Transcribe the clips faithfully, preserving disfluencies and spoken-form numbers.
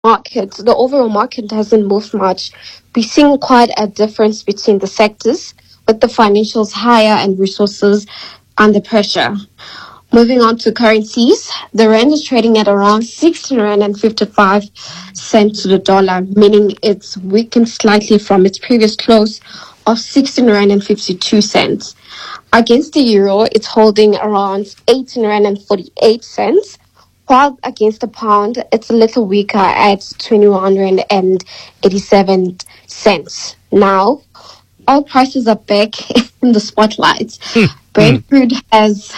market, the overall market hasn't moved much. We're seeing quite a difference between the sectors, with the financials higher and resources under pressure. Moving on to currencies, the rand is trading at around sixteen rand and fifty-five cents to the dollar, meaning it's weakened slightly from its previous close of sixteen rand and fifty-two cents. Against the euro, it's holding around eighteen rand and forty-eight cents, while against the pound, it's a little weaker at twenty-one rand and eighty-seven cents. Now, oil prices are back in the spotlight. Brent crude has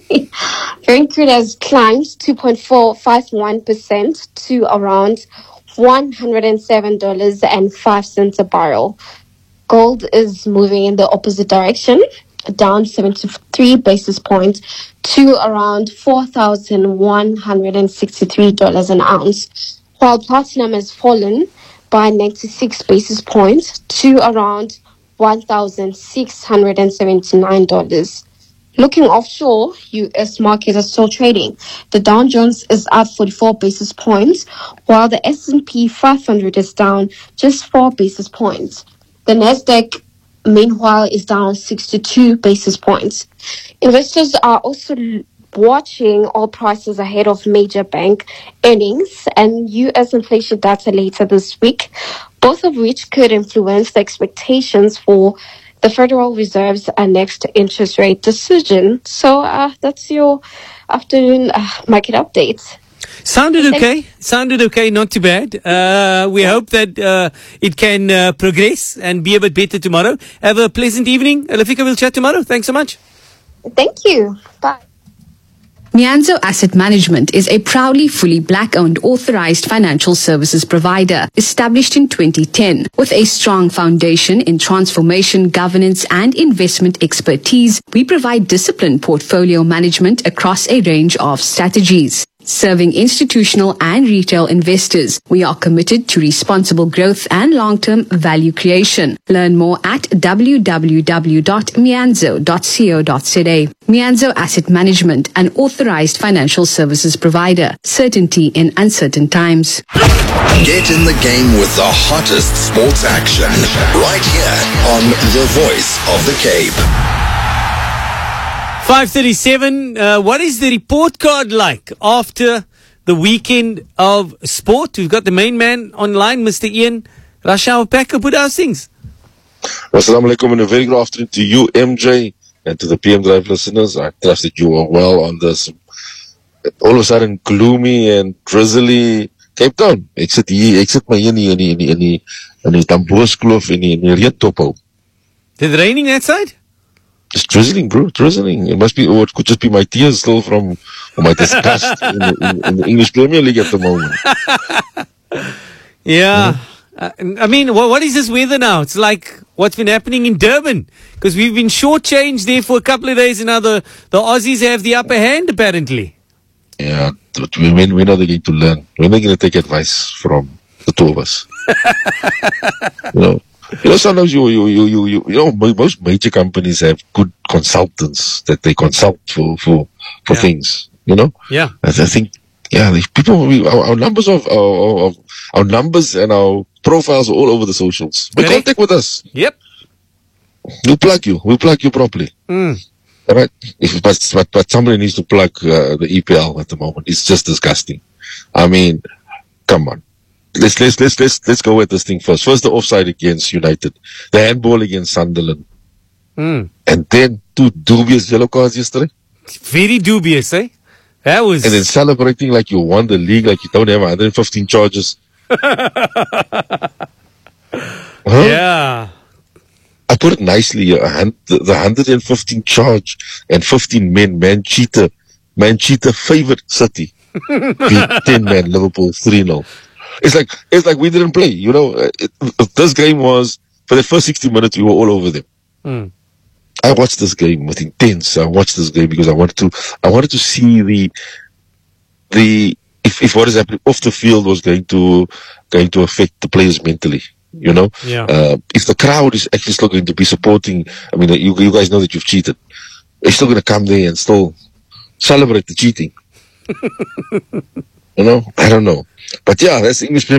Brent crude has climbed two point four five one percent to around one hundred seven dollars and five cents a barrel. Gold is moving in the opposite direction, down seventy-three basis points to around four thousand one hundred sixty-three dollars an ounce, while platinum has fallen by ninety-six basis points to around one thousand six hundred seventy-nine dollars. Looking offshore, U S markets are still trading. The Dow Jones is up forty-four basis points, while the S and P five hundred is down just four basis points. The Nasdaq, meanwhile, is down sixty-two basis points. Investors are also watching oil prices ahead of major bank earnings and U S inflation data later this week, both of which could influence the expectations for the Federal Reserve's uh, next interest rate decision. So uh, that's your afternoon uh, market update. Sounded okay. Sounded okay. Not too bad. Uh, we hope that uh, it can uh, progress and be a bit better tomorrow. Have a pleasant evening. Lafika, we'll chat tomorrow. Thanks so much. Thank you. Bye. Mianzo Asset Management is a proudly fully black-owned authorized financial services provider established in twenty ten. With a strong foundation in transformation, governance and investment expertise, we provide disciplined portfolio management across a range of strategies. Serving institutional and retail investors, we are committed to responsible growth and long-term value creation. Learn more at w w w dot mianzo dot co dot za. Mianzo Asset Management, an authorized financial services provider. Certainty in uncertain times. Get in the game with the hottest sports action right here on The Voice of the Cape. five thirty-seven, uh, what is the report card like after the weekend of sport? We've got the main man online, Mister Ian Rashau Packer. Put our things. Assalamu alaikum and a very good afternoon to you, M J, and to the P M Drive listeners. I trust that you are well on this all of a sudden gloomy and drizzly Cape Town. Ek sit hier, ek sit my hier in die, in die, in die, in die, in die Tamboorskloof in die, in die Reetopo. Is it raining that side? It's drizzling, bro, drizzling. It must be, or it could just be my tears still from, from my disgust in, the, in, in the English Premier League at the moment. Yeah. Mm-hmm. uh, I mean, what, what is this weather now? It's like what's been happening in Durban. Because we've been shortchanged there for a couple of days and now the, the Aussies have the upper hand, apparently. Yeah, but when, when are they going to learn? When are they going to take advice from the two of us? you know? You know, sometimes you, you, you, you, you, you know, most major companies have good consultants that they consult for, for, for yeah. things, you know? Yeah. I think, yeah, people, we, our, our numbers of, our, our, our numbers and our profiles are all over the socials. Make contact with us. Yep. We'll plug you. We'll plug you properly. Mm. All right. If, but, but, but somebody needs to plug uh, the E P L at the moment. It's just disgusting. I mean, come on. Let's let's let's let's let's go at this thing first. First, the offside against United, the handball against Sunderland, mm. and then two dubious yellow cards yesterday. Very dubious, eh? That was. And then celebrating like you won the league, like you don't have one hundred fifteen charges. huh? Yeah. I put it nicely. Uh, the, the one hundred fifteen charge and fifteen men, Manchester, Manchester favourite City beat ten men Liverpool three nil. It's like, it's like we didn't play, you know. It, it, this game was, for the first sixty minutes, we were all over them. Mm. I watched this game with intense. I watched this game because I wanted to, I wanted to see the, the, if, if what is happening off the field was going to, going to affect the players mentally, you know. Yeah. Uh, if the crowd is actually still going to be supporting, I mean, you, you guys know that you've cheated. They're still going to come there and still celebrate the cheating. You know, I don't know. But yeah, that's English